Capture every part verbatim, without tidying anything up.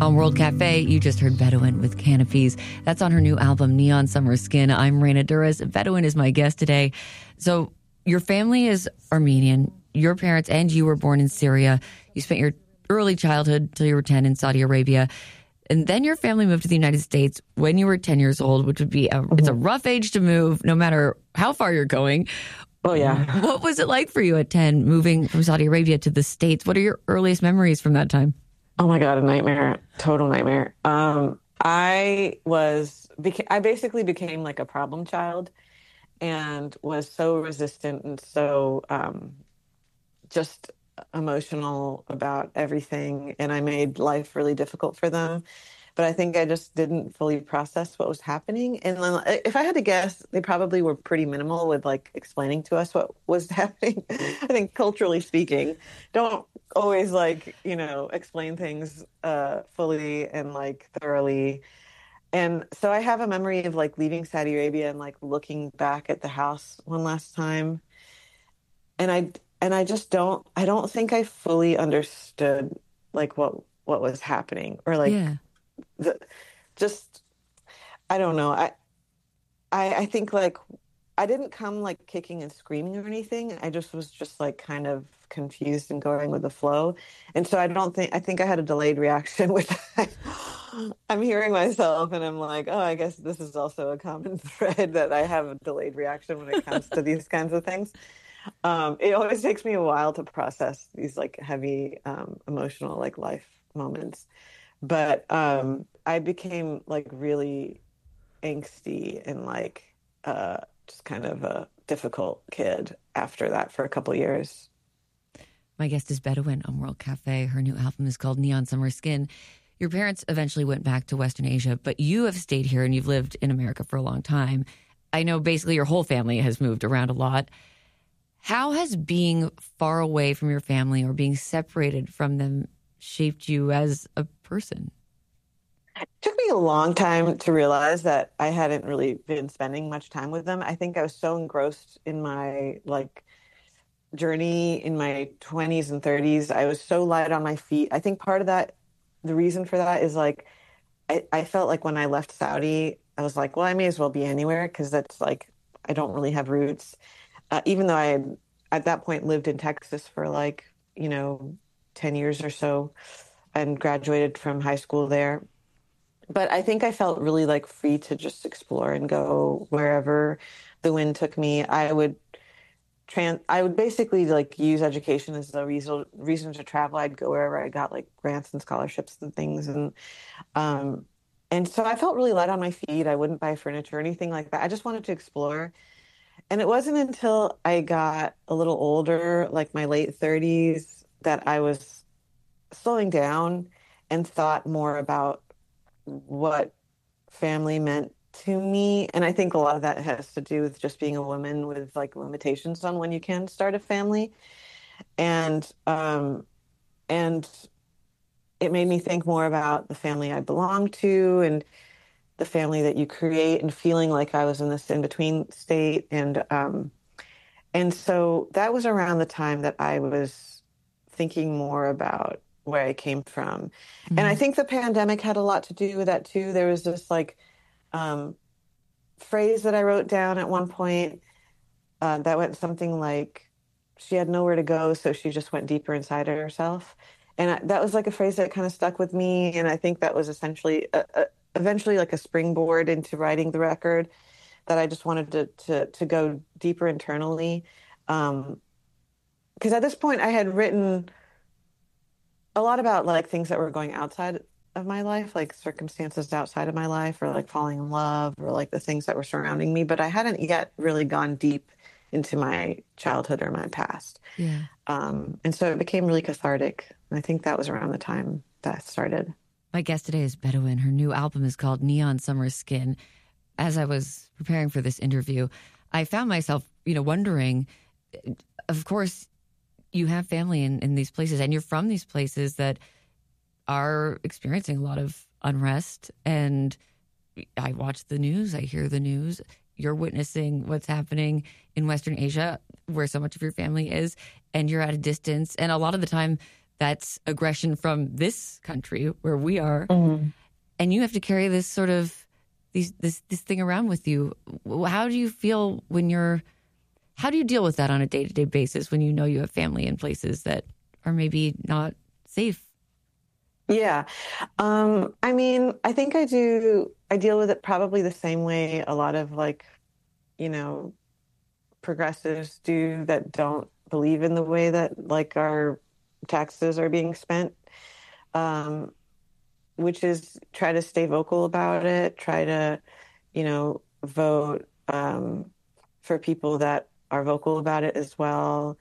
On World Cafe, you just heard Bedouin with Canopies. That's on her new album, Neon Summer Skin. I'm Raina Douris. Bedouin is my guest today. So your family is Armenian. Your parents and you were born in Syria. You spent your early childhood till you were ten in Saudi Arabia. And then your family moved to the United States when you were ten years old, which would be a, mm-hmm. it's a rough age to move, no matter how far you're going. Oh, yeah. What was it like for you at ten, moving from Saudi Arabia to the States? What are your earliest memories from that time? Oh, my God, a nightmare. Total nightmare. Um, I was, beca- I basically became like a problem child and was so resistant and so um, just emotional about everything. And I made life really difficult for them. But I think I just didn't fully process what was happening. And then, if I had to guess, they probably were pretty minimal with like explaining to us what was happening. I think culturally speaking, don't always like, you know, explain things uh, fully and like thoroughly. And so I have a memory of like leaving Saudi Arabia and like looking back at the house one last time. And I, and I just don't, I don't think I fully understood like what, what was happening or like, yeah. The, just I don't know. I, I I think like I didn't come like kicking and screaming or anything. I just was just like kind of confused and going with the flow. And so I don't think I think I had a delayed reaction with that. I'm hearing myself and I'm like, oh, I guess this is also a common thread that I have a delayed reaction when it comes to these kinds of things. Um, it always takes me a while to process these like heavy um, emotional like life moments. But um, I became like really angsty and like uh, just kind of a difficult kid after that for a couple of years. My guest is Bedouin on World Cafe. Her new album is called Neon Summer Skin. Your parents eventually went back to Western Asia, but you have stayed here and you've lived in America for a long time. I know basically your whole family has moved around a lot. How has being far away from your family or being separated from them shaped you as a person? It took me a long time to realize that I hadn't really been spending much time with them. I think I was so engrossed in my like journey in my twenties and thirties. I was so light on my feet. I think part of that, the reason for that is like, I, I felt like when I left Saudi, I was like, well, I may as well be anywhere because that's like, I don't really have roots. Uh, even though I had at that point lived in Texas for like, you know, ten years or so and graduated from high school there. But I think I felt really like free to just explore and go wherever the wind took me. I would trans I would basically like use education as a reason reason to travel. I'd go wherever I got like grants and scholarships and things. And um and so I felt really light on my feet. I wouldn't buy furniture or anything like that. I just wanted to explore. And it wasn't until I got a little older, like my late thirties, that I was slowing down and thought more about what family meant to me. And I think a lot of that has to do with just being a woman with like limitations on when you can start a family. And um, and it made me think more about the family I belong to and the family that you create and feeling like I was in this in-between state. And um, and so that was around the time that I was thinking more about where I came from. Mm-hmm. And I think the pandemic had a lot to do with that too. There was this like um, phrase that I wrote down at one point uh, that went something like, she had nowhere to go, so she just went deeper inside of herself. And I, that was like a phrase that kind of stuck with me. And I think that was essentially, a, a, eventually like a springboard into writing the record, that I just wanted to to, to go deeper internally. Um, because at this point I had written a lot about like things that were going outside of my life, like circumstances outside of my life, or like falling in love, or like the things that were surrounding me. But I hadn't yet really gone deep into my childhood or my past. Yeah. Um, and so it became really cathartic. And I think that was around the time that started. My guest today is Bedouin. Her new album is called Neon Summer Skin. As I was preparing for this interview, I found myself, you know, wondering, of course, you have family in, in these places, and you're from these places that are experiencing a lot of unrest. And I watch the news, I hear the news. You're witnessing what's happening in Western Asia, where so much of your family is, and you're at a distance. And a lot of the time, That's aggression from this country where we are. Mm-hmm. And you have to carry this sort of these this this thing around with you. How do you feel when you're how do you deal with that on a day-to-day basis when you know you have family in places that are maybe not safe? Yeah. Um, I mean, I think I do, I deal with it probably the same way a lot of like, you know, progressives do that don't believe in the way that like our taxes are being spent, um, which is try to stay vocal about it, try to, you know, vote um, for people that are vocal about it as well.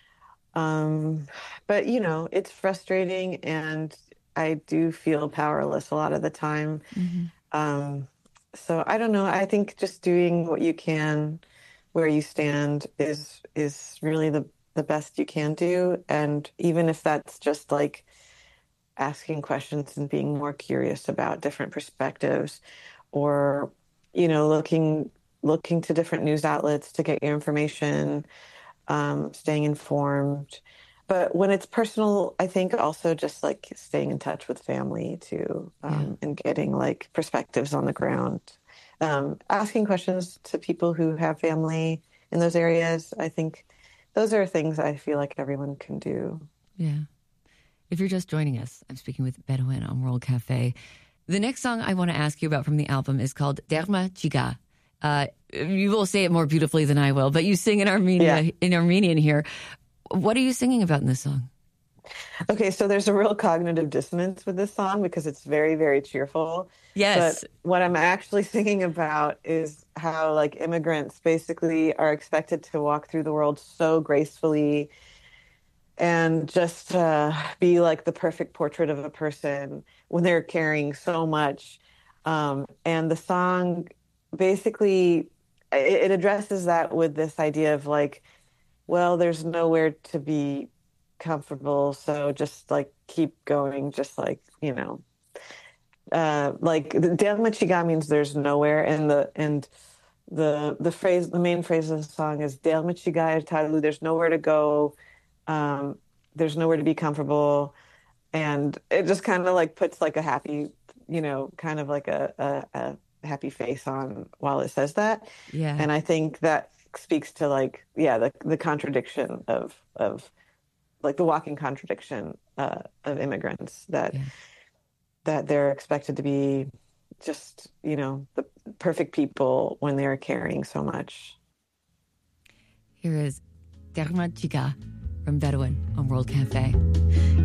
Um, but, you know, it's frustrating and I do feel powerless a lot of the time. Mm-hmm. Um, so I don't know. I think just doing what you can where you stand is is really the, the best you can do. And even if that's just like asking questions and being more curious about different perspectives or, you know, looking looking to different news outlets to get your information, um, staying informed. But when it's personal, I think also just like staying in touch with family too, um, yeah. and getting like perspectives on the ground. Um, asking questions to people who have family in those areas. I think those are things I feel like everyone can do. Yeah. If you're just joining us, I'm speaking with Bedouin on World Cafe. The next song I want to ask you about from the album is called Derma Chiga. Uh, you will say it more beautifully than I will, but you sing in Armenia, yeah. in Armenian here. What are you singing about in this song? Okay, so there's a real cognitive dissonance with this song because it's very, very cheerful. Yes. But what I'm actually singing about is how like immigrants basically are expected to walk through the world so gracefully and just uh, be like the perfect portrait of a person when they're carrying so much. Um, and the song basically, it, it addresses that with this idea of like, well, there's nowhere to be comfortable, so just like keep going, just like, you know, uh, like Derma Chiga means there's nowhere, and the and the the phrase, the main phrase of the song is Derma Chiga Talu, there's nowhere to go, um, there's nowhere to be comfortable, and it just kind of like puts like a happy, you know, kind of like a, a, a happy face on while it says that. Yeah. And I think that speaks to like, yeah, the the contradiction of of like the walking contradiction uh, of immigrants that yeah. that they're expected to be just, you know, the perfect people when they're carrying so much. Here is Derma Chiga from Bedouin on World Cafe.